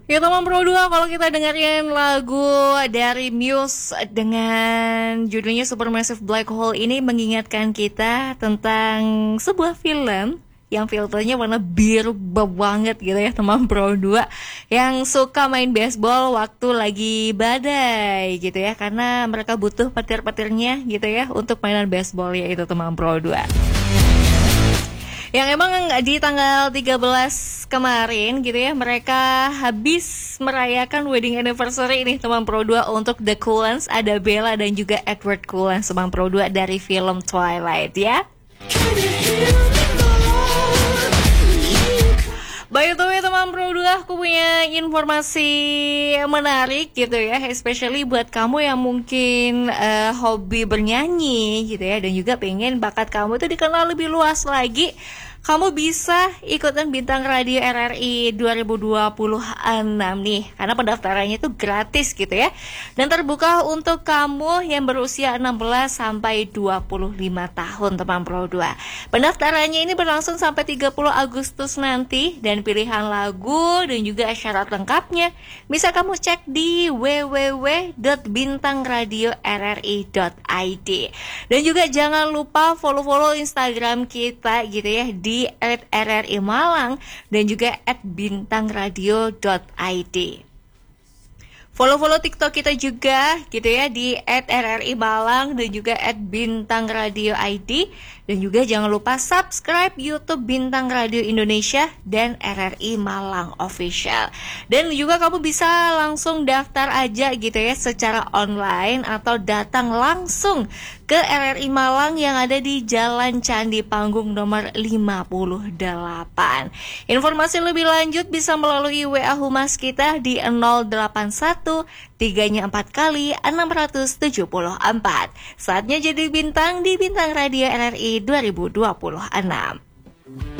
Ya teman Pro 2, kalau kita dengerin lagu dari Muse dengan judulnya Supermassive Black Hole ini mengingatkan kita tentang sebuah film yang filternya warna biru banget gitu ya teman Pro 2, yang suka main baseball waktu lagi badai gitu ya, karena mereka butuh petir-petirnya gitu ya untuk mainan baseball, yaitu teman Pro 2. Yang emang di tanggal 13 kemarin gitu ya, mereka habis merayakan wedding anniversary ini teman Pro 2 untuk The Cullens, ada Bella dan juga Edward Cullens teman Pro 2 dari film Twilight ya. By the way teman Pro 2, aku punya informasi menarik gitu ya, especially buat kamu yang mungkin hobi bernyanyi gitu ya, dan juga pengen bakat kamu itu dikenal lebih luas lagi. Kamu bisa ikutan Bintang Radio RRI 2026 nih, karena pendaftarannya itu gratis gitu ya, dan terbuka untuk kamu yang berusia 16 sampai 25 tahun teman Pro 2. Pendaftarannya ini berlangsung sampai 30 Agustus nanti, dan pilihan lagu dan juga syarat lengkapnya bisa kamu cek di www.bintangradiorri.id. Dan juga jangan lupa follow Instagram kita gitu ya, di @RRI Malang dan juga @bintangradio.id. Follow TikTok kita juga gitu ya, di @RRI Malang dan juga @bintangradio.id. Dan juga jangan lupa subscribe YouTube Bintang Radio Indonesia dan RRI Malang Official. Dan juga kamu bisa langsung daftar aja gitu ya secara online, atau datang langsung ke RRI Malang yang ada di Jalan Candi Panggung nomor 58. Informasi lebih lanjut bisa melalui WA Humas kita di 081 3-nya 4 kali 674. Saatnya jadi bintang di Bintang Radio RRI 2026.